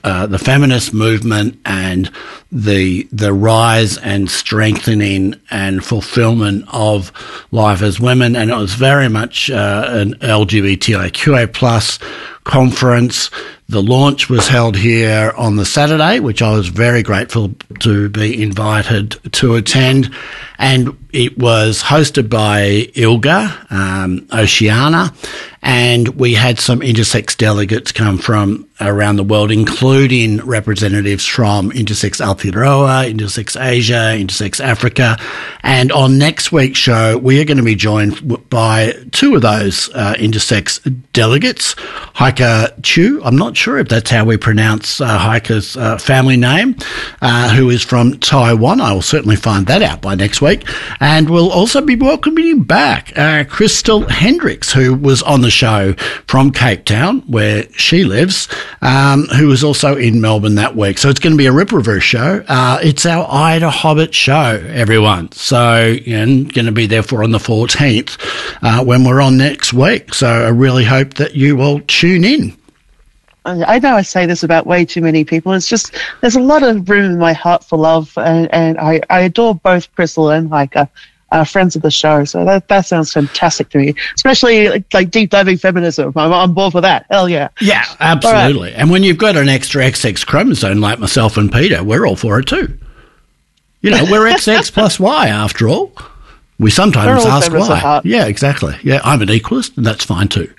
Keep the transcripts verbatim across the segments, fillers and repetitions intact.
uh, the feminist movement and the the rise and strengthening and fulfillment of life as women. And it was very much uh, an L G B T I Q A plus conference. The launch was held here on the Saturday, which I was very grateful to be invited to attend. And it was hosted by ILGA, um, Oceania, and we had some intersex delegates come from around the world, including representatives from Intersex Aotearoa, Intersex Asia, Intersex Africa. And on next week's show, we are going to be joined by two of those uh, intersex delegates, Heike Chu. I'm not sure if that's how we pronounce uh, Heike's uh, family name, uh, who is from Taiwan. I will certainly find that out by next week. And we'll also be welcoming back uh, Crystal Hendricks, who was on the show from Cape Town, where she lives, um, who was also in Melbourne that week. So it's going to be a Rip Reverse show. Uh, it's our Ida Hobbit show, everyone. So, you know, going to be there for on the fourteenth uh, when we're on next week. So I really hope that you will tune in. I know I say this about way too many people. It's just, there's a lot of room in my heart for love, and, and I, I adore both Crystal and Heike, uh, friends of the show. So that that sounds fantastic to me, especially like, like deep diving feminism. I'm on board for that. Hell yeah. Yeah, absolutely. Right. And when you've got an extra X X chromosome like myself and Peter, we're all for it too. You know, we're X X plus Y after all. We sometimes ask why. Yeah, exactly. Yeah, I'm an equalist, and that's fine too.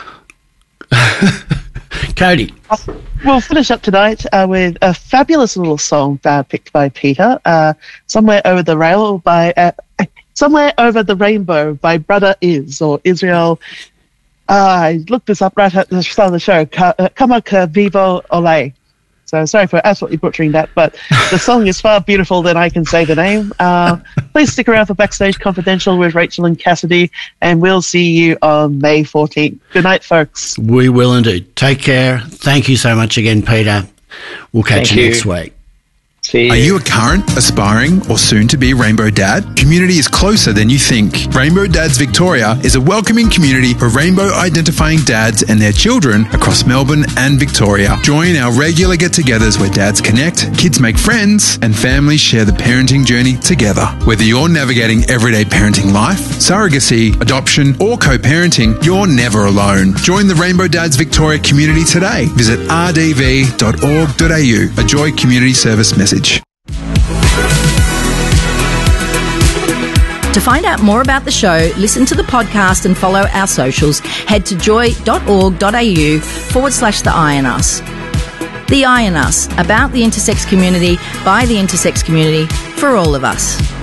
Cody. We'll finish up tonight uh, with a fabulous little song uh, picked by Peter, uh, "Somewhere Over the Rail" by uh, "Somewhere Over the Rainbow" by Brother Is or Israel. Uh, I looked this up right at the start of the show. Kama Ka Vivo Ole. So sorry for absolutely butchering that, but the song is far beautiful than I can say the name. Uh, please stick around for Backstage Confidential with Rachel and Cassidy, and we'll see you on May fourteenth. Good night, folks. We will indeed. Take care. Thank you so much again, Peter. We'll catch you, you next week. See you. Are you a current, aspiring, or soon-to-be Rainbow Dad? Community is closer than you think. Rainbow Dads Victoria is a welcoming community for rainbow-identifying dads and their children across Melbourne and Victoria. Join our regular get-togethers where dads connect, kids make friends, and families share the parenting journey together. Whether you're navigating everyday parenting life, surrogacy, adoption, or co-parenting, you're never alone. Join the Rainbow Dads Victoria community today. Visit r d v dot org dot a u, a Joy Community Service message. To find out more about the show, listen to the podcast and follow our socials, head to joy.org.au forward slash the I and Us. The I and Us, about the intersex community, by the intersex community, for all of us.